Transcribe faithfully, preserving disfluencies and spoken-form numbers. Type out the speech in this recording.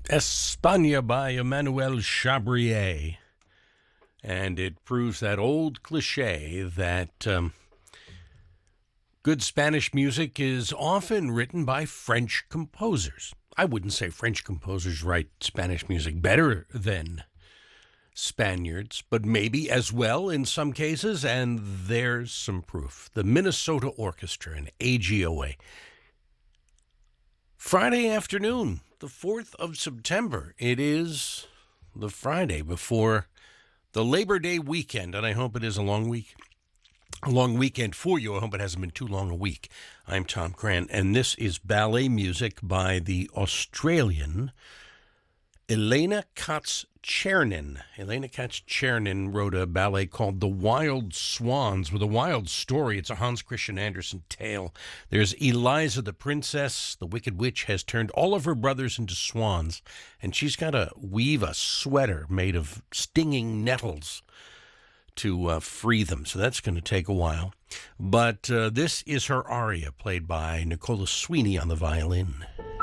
Espagne by Emmanuel Chabrier. And it proves that old cliche that um, good Spanish music is often written by French composers. I wouldn't say French composers write Spanish music better than Spaniards, but maybe as well in some cases, and there's some proof. The Minnesota Orchestra and A G O A. Friday afternoon, the fourth of September. It is the Friday before the Labor Day weekend, and I hope it is a long week. A long weekend for you. I hope it hasn't been too long a week. I'm Tom Cran, and this is ballet music by the Australian Elena Katz-Chernin. Elena Katz-Chernin wrote a ballet called The Wild Swans with a wild story. It's a Hans Christian Andersen tale. There's Eliza the princess. The Wicked Witch has turned all of her brothers into swans, and she's got to weave a sweater made of stinging nettles to uh, free them. So that's going to take a while. But uh, this is her aria, played by Nicola Sweeney on the violin.